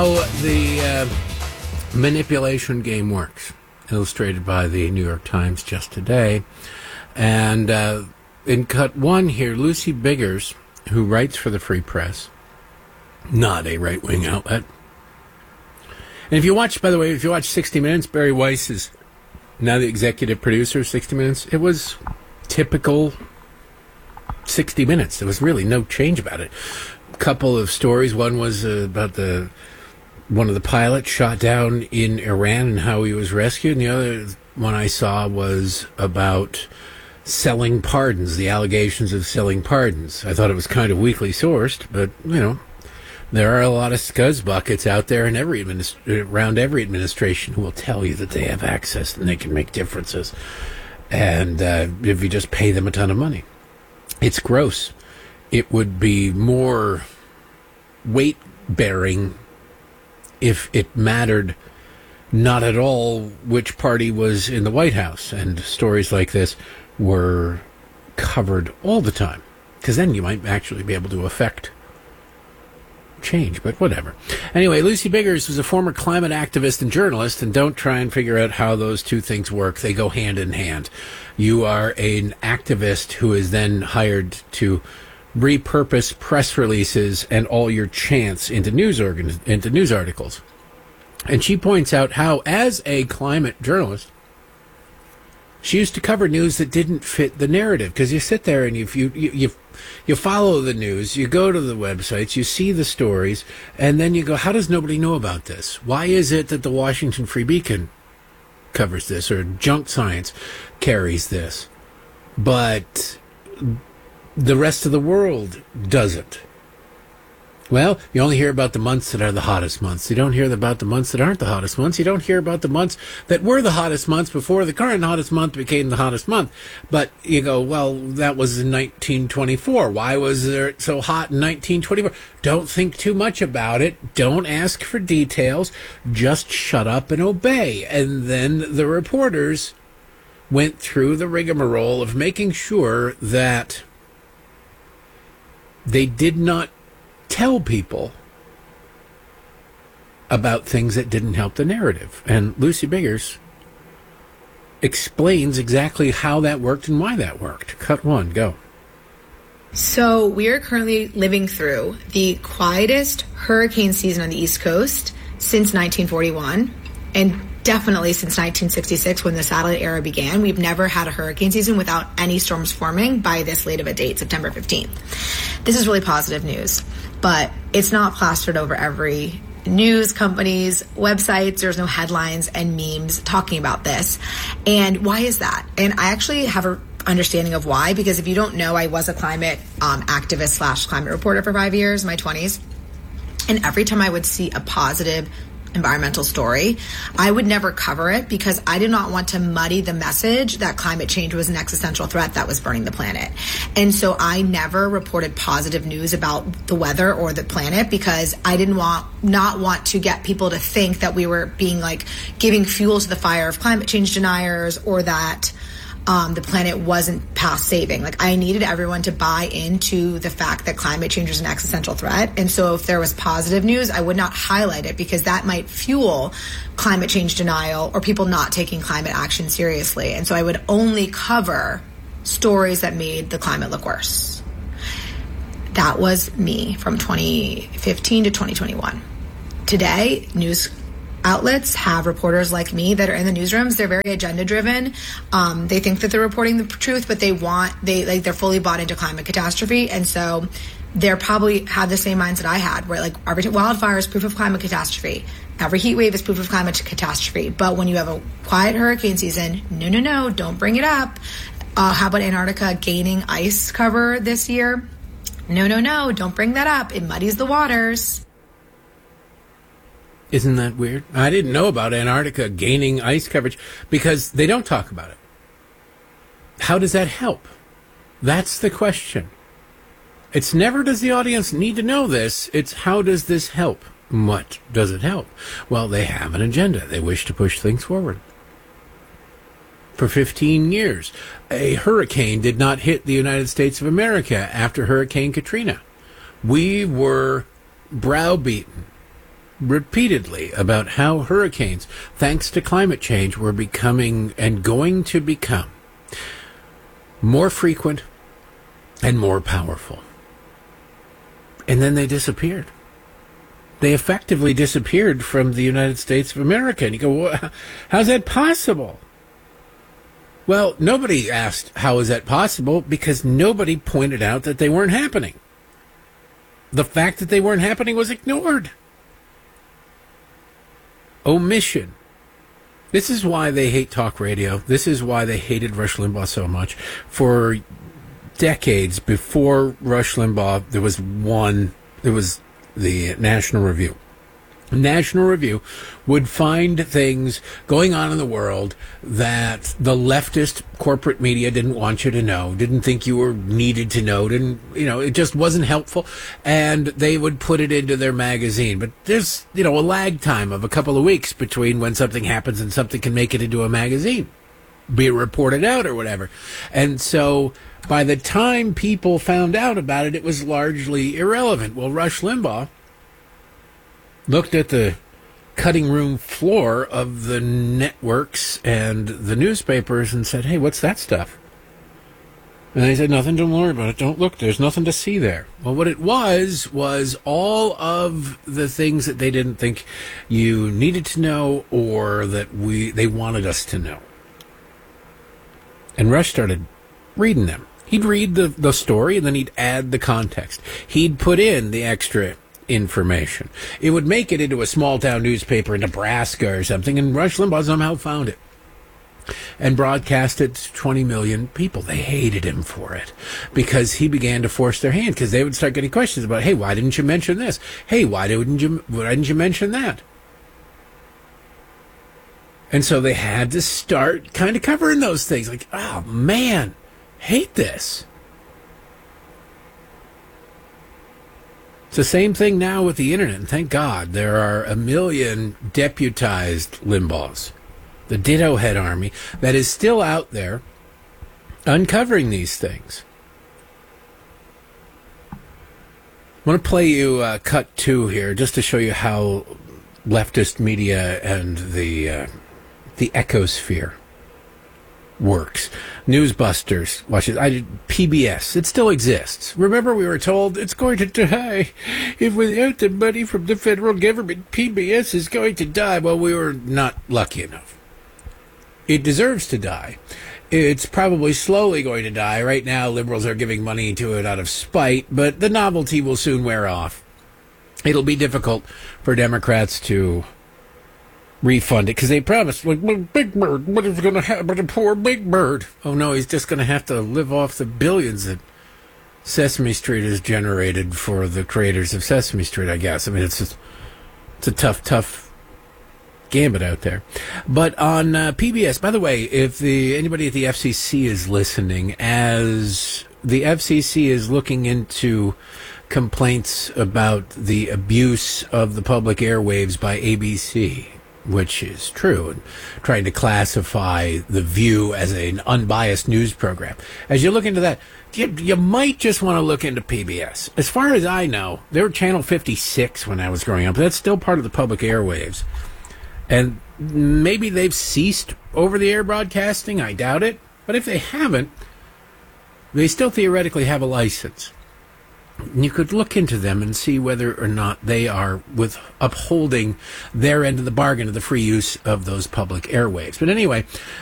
The manipulation game works, illustrated by the New York Times just today. And in cut one here, Lucy Biggers, who writes for the Free Press, not a right-wing outlet. And if you watch, by the way, if you watch 60 Minutes, Barry Weiss is now the executive producer of 60 Minutes. It was typical 60 Minutes. There was really no change about it. A couple of stories. One was about one of the pilots shot down in Iran and how he was rescued. And the other one I saw was about selling pardons, the allegations of selling pardons. I thought it was kind of weakly sourced, but, there are a lot of scuzz buckets out there in around every administration who will tell you that they have access and they can make differences. And if you just pay them a ton of money. It's gross. It would be more weight-bearing if it mattered not at all which party was in the White House. And stories like this were covered all the time. Because then you might actually be able to affect change, but whatever. Anyway, Lucy Biggers was a former climate activist and journalist, and don't try and figure out how those two things work. They go hand in hand. You are an activist who is then hired to repurpose press releases and all your chants into news articles. And she points out how, as a climate journalist, she used to cover news that didn't fit the narrative. Because you sit there and you follow the news, you go to the websites, you see the stories, and then you go, how does nobody know about this? Why is it that the Washington Free Beacon covers this, or Junk Science carries this, but the rest of the world doesn't? Well, you only hear about the months that are the hottest months. You don't hear about the months that aren't the hottest months. You don't hear about the months that were the hottest months before the current hottest month became the hottest month. But you go, well, that was in 1924. Why was it so hot in 1924? Don't think too much about it. Don't ask for details. Just shut up and obey. And then the reporters went through the rigmarole of making sure that they did not tell people about things that didn't help the narrative. And Lucy Biggers explains exactly how that worked and why that worked. Cut one, go. So we are currently living through the quietest hurricane season on the East Coast since 1941, and definitely since 1966 when the satellite era began. We've never had a hurricane season without any storms forming by this late of a date, September 15th. This is really positive news, but it's not plastered over every news company's websites. There's no headlines and memes talking about this. And why is that? And I actually have an understanding of why, because if you don't know, I was a climate activist / climate reporter for 5 years, my 20s. And every time I would see a positive environmental story, I would never cover it because I did not want to muddy the message that climate change was an existential threat that was burning the planet. And so I never reported positive news about the weather or the planet because I didn't want to get people to think that we were being giving fuel to the fire of climate change deniers, or that the planet wasn't past saving. I needed everyone to buy into the fact that climate change is an existential threat. And so if there was positive news, I would not highlight it because that might fuel climate change denial or people not taking climate action seriously. And so I would only cover stories that made the climate look worse. That was me from 2015 to 2021. Today, news outlets have reporters like me that are in the newsrooms. They're very agenda driven. They think that they're reporting the truth, but they're fully bought into climate catastrophe. And so they're probably have the same mindset I had, where every wildfire is proof of climate catastrophe. Every heat wave is proof of climate catastrophe. But when you have a quiet hurricane season, no, don't bring it up. How about Antarctica gaining ice cover this year? No, don't bring that up. It muddies the waters. Isn't that weird? I didn't know about Antarctica gaining ice coverage because they don't talk about it. How does that help? That's the question. It's never does the audience need to know this. It's how does this help? What does it help? Well, they have an agenda. They wish to push things forward. For 15 years, a hurricane did not hit the United States of America after Hurricane Katrina. We were browbeaten repeatedly about how hurricanes, thanks to climate change, were becoming and going to become more frequent and more powerful. And then they disappeared. They effectively disappeared from the United States of America. And you go, well, how's that possible? Well, nobody asked how is that possible because nobody pointed out that they weren't happening. The fact that they weren't happening was ignored. Omission. This is why they hate talk radio. This is why they hated Rush Limbaugh so much. For decades before Rush Limbaugh, there was the National Review. National Review would find things going on in the world that the leftist corporate media didn't want you to know, didn't think you were needed to know, it just wasn't helpful, and they would put it into their magazine. But there's, a lag time of a couple of weeks between when something happens and something can make it into a magazine, be it reported out or whatever. And so by the time people found out about it, it was largely irrelevant. Well, Rush Limbaugh looked at the cutting room floor of the networks and the newspapers and said, hey, what's that stuff? And they said, nothing, don't worry about it, don't look, there's nothing to see there. Well, what it was all of the things that they didn't think you needed to know or that they wanted us to know. And Rush started reading them. He'd read the story and then he'd add the context. He'd put in the extra information. It would make it into a small town newspaper in Nebraska or something, and Rush Limbaugh somehow found it and broadcast it to 20 million people. They hated him for it because he began to force their hand, because they would start getting questions about, hey, why didn't you mention this? Hey, why didn't you mention that? And so they had to start kind of covering those things. Like, oh, man, hate this. It's the same thing now with the internet, and thank God there are a million deputized Limbaughs, the Ditto Head Army, that is still out there uncovering these things. I want to play you cut 2 here just to show you how leftist media and the ecosphere works. Newsbusters, watch it. PBS, it still exists. Remember, we were told it's going to die. If without the money from the federal government, PBS is going to die. Well, we were not lucky enough. It deserves to die. It's probably slowly going to die. Right now, liberals are giving money to it out of spite, but the novelty will soon wear off. It'll be difficult for Democrats to refund it, because they promised, like, well, Big Bird, what is going to happen to poor Big Bird? Oh, no, he's just going to have to live off the billions that Sesame Street has generated for the creators of Sesame Street, I guess. I mean, it's a tough gambit out there. But on PBS, by the way, if anybody at the FCC is listening, as the FCC is looking into complaints about the abuse of the public airwaves by ABC, which is true, and trying to classify The View as an unbiased news program. As you look into that, you might just want to look into PBS. As far as I know, they were Channel 56 when I was growing up. That's still part of the public airwaves. And maybe they've ceased over-the-air broadcasting. I doubt it. But if they haven't, they still theoretically have a license. You could look into them and see whether or not they are upholding their end of the bargain of the free use of those public airwaves. But anyway,